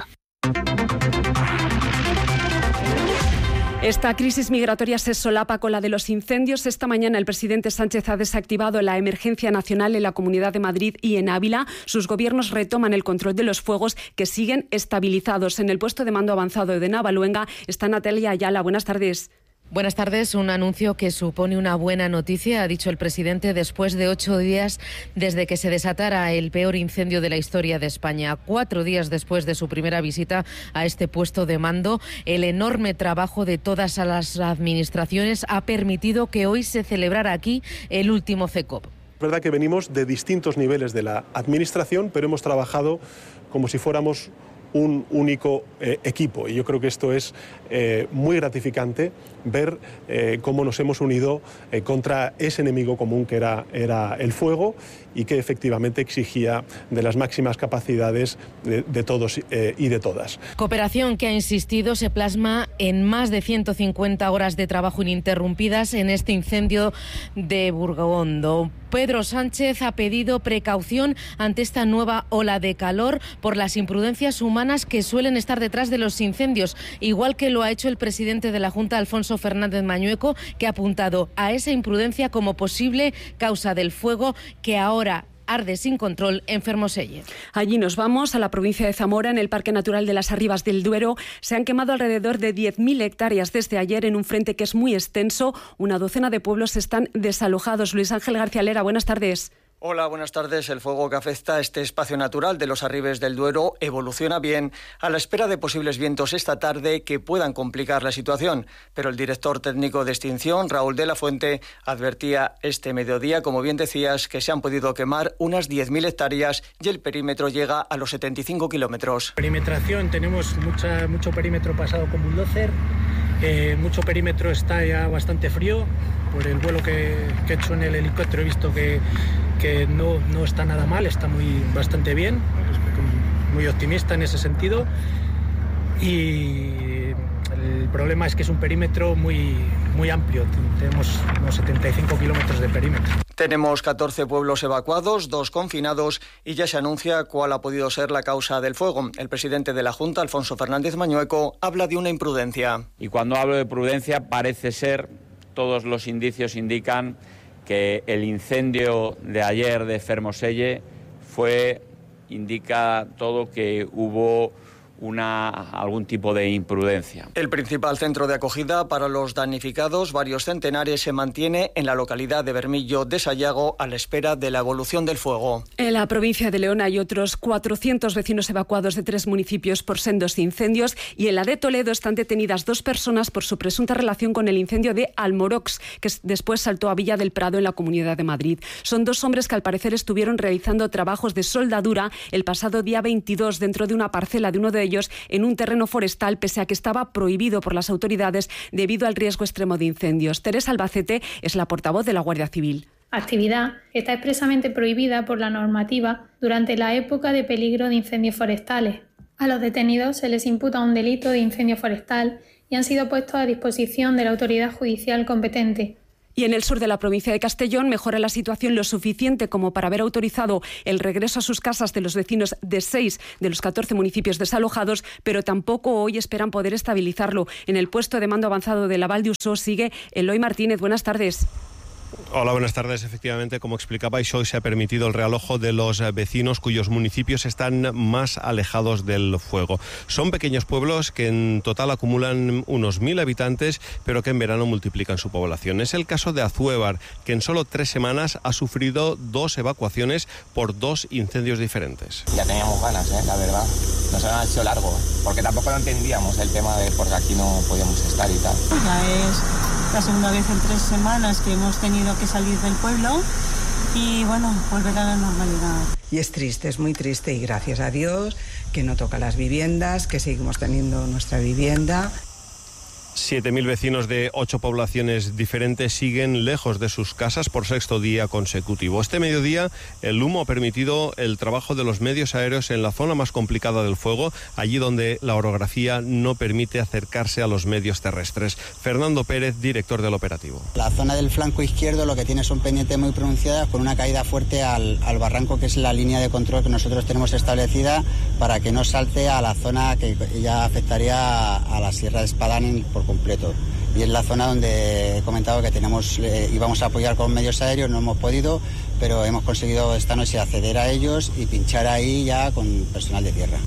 Speaker 1: Esta crisis migratoria se solapa con la de los incendios. Esta mañana el presidente Sánchez ha desactivado la emergencia nacional en la Comunidad de Madrid y en Ávila. Sus gobiernos retoman el control de los fuegos que siguen estabilizados. En el puesto de mando avanzado de Navaluenga está Natalia Ayala. Buenas tardes.
Speaker 26: Buenas tardes. Un anuncio que supone una buena noticia, ha dicho el presidente, después de ocho días desde que se desatara el peor incendio de la historia de España. Cuatro días después de su primera visita a este puesto de mando, el enorme trabajo de todas las administraciones ha permitido que hoy se celebrara aquí el último C E C O P.
Speaker 27: Es verdad que venimos de distintos niveles de la administración, pero hemos trabajado como si fuéramos un único eh, equipo, y yo creo que esto es eh, muy gratificante, ver eh, cómo nos hemos unido eh, contra ese enemigo común que era, era el fuego, y que efectivamente exigía de las máximas capacidades de, de todos eh, y de todas.
Speaker 26: Cooperación que, ha insistido, se plasma en más de ciento cincuenta horas de trabajo ininterrumpidas en este incendio de Burgondo. Pedro Sánchez ha pedido precaución ante esta nueva ola de calor por las imprudencias humanas que suelen estar detrás de los incendios, igual que lo ha hecho el presidente de la Junta, Alfonso Fernández Mañueco, que ha apuntado a esa imprudencia como posible causa del fuego que ahora arde sin control en Fermoselle.
Speaker 1: Allí nos vamos, a la provincia de Zamora. En el Parque Natural de las Arribas del Duero se han quemado alrededor de diez mil hectáreas desde ayer en un frente que es muy extenso. Una docena de pueblos están desalojados. Luis Ángel García Lera, buenas tardes.
Speaker 28: Hola, buenas tardes. El fuego que afecta a este espacio natural de los Arribes del Duero evoluciona bien, a la espera de posibles vientos esta tarde que puedan complicar la situación. Pero el director técnico de extinción, Raúl de la Fuente, advertía este mediodía, como bien decías, que se han podido quemar unas diez mil hectáreas y el perímetro llega a los setenta y cinco kilómetros.
Speaker 29: Perimetración, tenemos mucha, mucho perímetro pasado con bulldozer. Eh, mucho perímetro está ya bastante frío. Por el vuelo que, que he hecho en el helicóptero he visto que, que no, no está nada mal, está muy, bastante bien, muy optimista en ese sentido. Y el problema es que es un perímetro muy, muy amplio, tenemos unos setenta y cinco kilómetros de perímetro.
Speaker 28: Tenemos catorce pueblos evacuados, dos confinados, y ya se anuncia cuál ha podido ser la causa del fuego. El presidente de la Junta, Alfonso Fernández Mañueco, habla de una imprudencia.
Speaker 30: Y cuando hablo de prudencia parece ser
Speaker 4: todos los indicios indican que el incendio de ayer de Fermoselle fue, indica todo que hubo una, algún tipo de imprudencia.
Speaker 28: El principal centro de acogida para los damnificados, varios centenares, se mantiene en la localidad de Bermillo de Sayago a la espera de la evolución del fuego.
Speaker 1: En la provincia de León hay otros cuatrocientos vecinos evacuados de tres municipios por sendos incendios, y en la de Toledo están detenidas dos personas por su presunta relación con el incendio de Almorox, que después saltó a Villa del Prado en la Comunidad de Madrid. Son dos hombres que al parecer estuvieron realizando trabajos de soldadura el pasado día veintidós dentro de una parcela de uno de ellos en un terreno forestal, pese a que estaba prohibido por las autoridades debido al riesgo extremo de incendios. Teresa Albacete es la portavoz de la Guardia Civil.
Speaker 5: Actividad que está expresamente prohibida por la normativa durante la época de peligro de incendios forestales. A los detenidos se les imputa un delito de incendio forestal y han sido puestos a disposición de la autoridad judicial competente.
Speaker 1: Y en el sur de la provincia de Castellón mejora la situación lo suficiente como para haber autorizado el regreso a sus casas de los vecinos de seis de los catorce municipios desalojados, pero tampoco hoy esperan poder estabilizarlo. En el puesto de mando avanzado de la Val d'Usó sigue Eloy Martínez. Buenas tardes.
Speaker 6: Hola, buenas tardes. Efectivamente, como explicabais, hoy se ha permitido el realojo de los vecinos cuyos municipios están más alejados del fuego. Son pequeños pueblos que en total acumulan unos mil habitantes, pero que en verano multiplican su población. Es el caso de Azuévar, que en solo tres semanas ha sufrido dos evacuaciones por dos incendios diferentes.
Speaker 7: Ya teníamos ganas, ¿eh? La verdad. Nos han hecho largo, porque tampoco lo entendíamos el tema de porque aquí no podíamos estar y tal.
Speaker 19: Ya es la segunda vez en tres semanas que hemos tenido que salir del pueblo y bueno, volver a la normalidad.
Speaker 21: Y es triste, es muy triste, y gracias a Dios que no toca las viviendas, que seguimos teniendo nuestra vivienda.
Speaker 6: siete mil vecinos de ocho poblaciones diferentes siguen lejos de sus casas por sexto día consecutivo. Este mediodía el humo ha permitido el trabajo de los medios aéreos en la zona más complicada del fuego, allí donde la orografía no permite acercarse a los medios terrestres. Fernando Pérez, director del operativo.
Speaker 23: La zona del flanco izquierdo lo que tiene son pendientes muy pronunciadas con una caída fuerte al, al barranco, que es la línea de control que nosotros tenemos establecida para que no salte a la zona que ya afectaría a la Sierra de Espadán por completo. Y es la zona donde he comentado que tenemos, eh, íbamos a apoyar con medios aéreos, no hemos podido, pero hemos conseguido esta noche acceder a ellos y pinchar ahí ya con personal de tierra.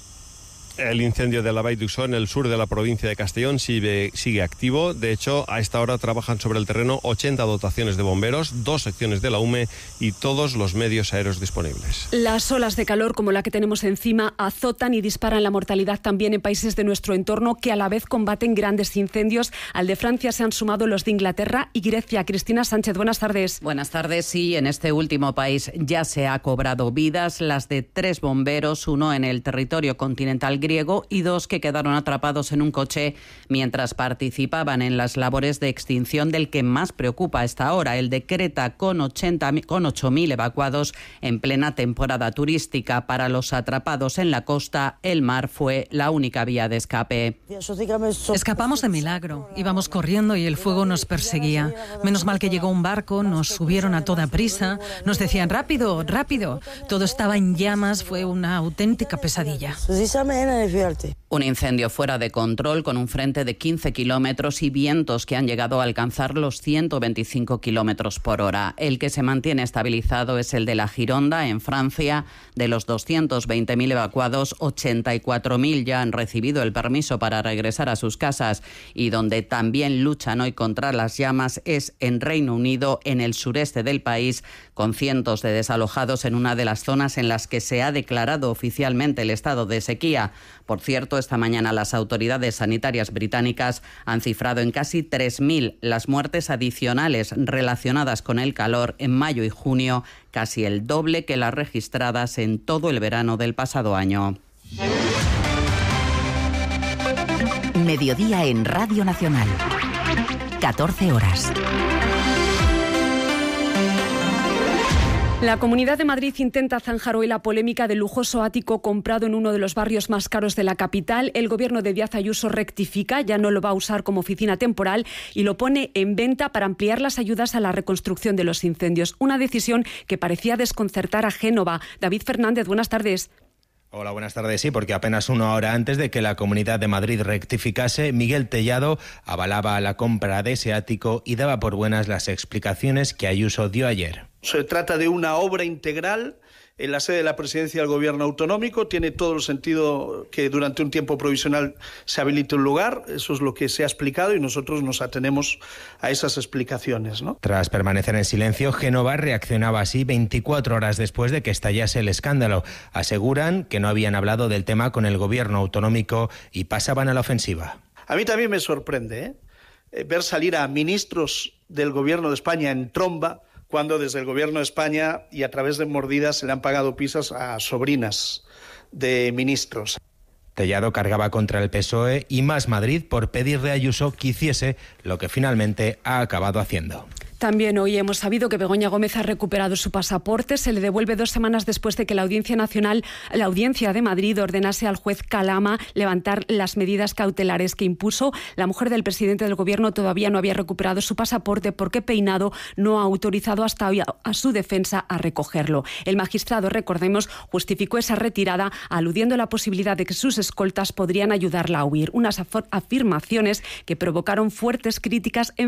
Speaker 6: El incendio de la Vall d'Usó en el sur de la provincia de Castellón sigue, sigue activo. De hecho, a esta hora trabajan sobre el terreno ochenta dotaciones de bomberos, dos secciones de la U M E y todos los medios aéreos disponibles.
Speaker 1: Las olas de calor como la que tenemos encima azotan y disparan la mortalidad también en países de nuestro entorno que a la vez combaten grandes incendios. Al de Francia se han sumado los de Inglaterra y Grecia. Cristina Sánchez, buenas tardes.
Speaker 24: Buenas tardes. Sí, en este último país ya se ha cobrado vidas, las de tres bomberos, uno en el territorio continental griego y dos que quedaron atrapados en un coche mientras participaban en las labores de extinción del que más preocupa a esta hora, el de Creta, con, ochenta, con ocho mil evacuados en plena temporada turística. Para los atrapados en la costa, el mar fue la única vía de escape.
Speaker 25: Escapamos de milagro, íbamos corriendo y el fuego nos perseguía. Menos mal que llegó un barco, nos subieron a toda prisa, nos decían rápido, rápido. Todo estaba en llamas, fue una auténtica pesadilla.
Speaker 24: Un incendio fuera de control con un frente de quince kilómetros y vientos que han llegado a alcanzar los ciento veinticinco kilómetros por hora. El que se mantiene estabilizado es el de la Gironda, en Francia. De los doscientos veinte mil evacuados, ochenta y cuatro mil ya han recibido el permiso para regresar a sus casas. Y donde también luchan hoy contra las llamas es en Reino Unido, en el sureste del país, con cientos de desalojados en una de las zonas en las que se ha declarado oficialmente el estado de sequía. Por cierto, esta mañana las autoridades sanitarias británicas han cifrado en casi tres mil las muertes adicionales relacionadas con el calor en mayo y junio, casi el doble que las registradas en todo el verano del pasado año.
Speaker 2: Mediodía en Radio Nacional. catorce horas.
Speaker 1: La Comunidad de Madrid intenta zanjar hoy la polémica del lujoso ático comprado en uno de los barrios más caros de la capital. El gobierno de Díaz Ayuso rectifica, ya no lo va a usar como oficina temporal y lo pone en venta para ampliar las ayudas a la reconstrucción de los incendios. Una decisión que parecía desconcertar a Génova. David Fernández, buenas tardes.
Speaker 3: Hola, buenas tardes. Sí, porque apenas una hora antes de que la Comunidad de Madrid rectificase, Miguel Tellado avalaba la compra de ese ático y daba por buenas las explicaciones que Ayuso dio ayer.
Speaker 15: Se trata de una obra integral en la sede de la Presidencia del Gobierno Autonómico. Tiene todo el sentido que durante un tiempo provisional se habilite un lugar. Eso es lo que se ha explicado y nosotros nos atenemos a esas explicaciones, ¿no?
Speaker 3: Tras permanecer en silencio, Génova reaccionaba así veinticuatro horas después de que estallase el escándalo. Aseguran que no habían hablado del tema con el Gobierno Autonómico y pasaban a la ofensiva.
Speaker 15: A mí también me sorprende ¿eh? ver salir a ministros del Gobierno de España en tromba cuando desde el Gobierno de España y a través de mordidas se le han pagado pizzas a sobrinas de ministros.
Speaker 3: Tellado cargaba contra el P S O E y Más Madrid por pedirle a Ayuso que hiciese lo que finalmente ha acabado haciendo.
Speaker 1: También hoy hemos sabido que Begoña Gómez ha recuperado su pasaporte. Se le devuelve dos semanas después de que la Audiencia Nacional, la Audiencia de Madrid, ordenase al juez Calama levantar las medidas cautelares que impuso. La mujer del presidente del Gobierno todavía no había recuperado su pasaporte porque Peinado no ha autorizado hasta hoy a su defensa a recogerlo. El magistrado, recordemos, justificó esa retirada aludiendo a la posibilidad de que sus escoltas podrían ayudarla a huir. Unas afirmaciones que provocaron fuertes críticas en